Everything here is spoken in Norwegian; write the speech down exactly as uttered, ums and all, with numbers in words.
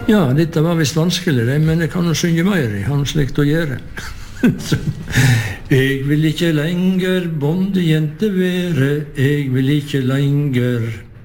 Ja, dette var visst vanskelig, det, men jeg kan jo synge mer, jeg har noe slikt å gjøre. Så, jeg vil ikke lenger bondejente være, jeg vil ikke lenger